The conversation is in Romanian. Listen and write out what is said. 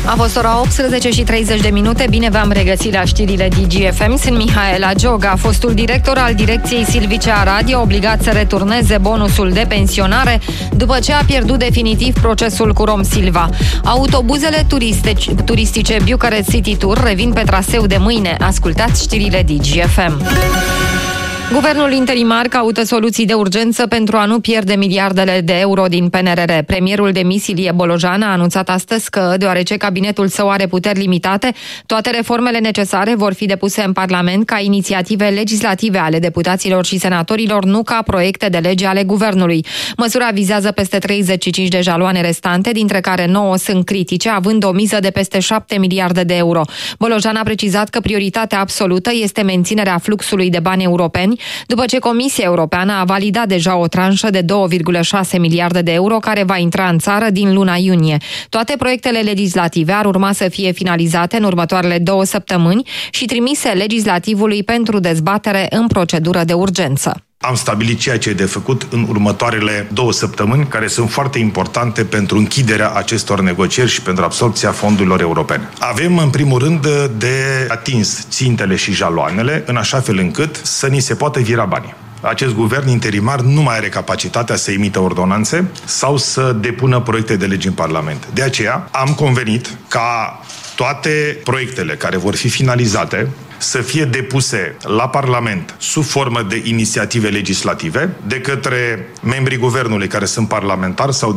A fost ora 18:30. Bine v-am regăsit la știrile DGFM. Sunt Mihaela Gioga. Fostul director al direcției Silvice Arad e obligat să returneze bonusul de pensionare după ce a pierdut definitiv procesul cu Rom Silva. Autobuzele turistice Bucharest City Tour revin pe traseu de mâine. Ascultați știrile DGFM. Guvernul interimar caută soluții de urgență pentru a nu pierde miliardele de euro din PNRR. Premierul demis Ilie Bolojan a anunțat astăzi că, deoarece cabinetul său are puteri limitate, toate reformele necesare vor fi depuse în Parlament ca inițiative legislative ale deputaților și senatorilor, nu ca proiecte de lege ale guvernului. Măsura vizează peste 35 de jaloane restante, dintre care 9 sunt critice, având o miză de peste 7 miliarde de euro. Bolojan a precizat că prioritatea absolută este menținerea fluxului de bani europeni, după ce Comisia Europeană a validat deja o tranșă de 2,6 miliarde de euro care va intra în țară din luna iunie. Toate proiectele legislative ar urma să fie finalizate în următoarele 2 săptămâni și trimise legislativului pentru dezbatere în procedură de urgență. Am stabilit ceea ce e de făcut în următoarele 2 săptămâni, care sunt foarte importante pentru închiderea acestor negocieri și pentru absorbția fondurilor europene. Avem, în primul rând, de atins țintele și jaloanele, în așa fel încât să ni se poată vira banii. Acest guvern interimar nu mai are capacitatea să emită ordonanțe sau să depună proiecte de legi în Parlament. De aceea am convenit ca toate proiectele care vor fi finalizate să fie depuse la Parlament sub formă de inițiative legislative de către membrii guvernului care sunt parlamentari sau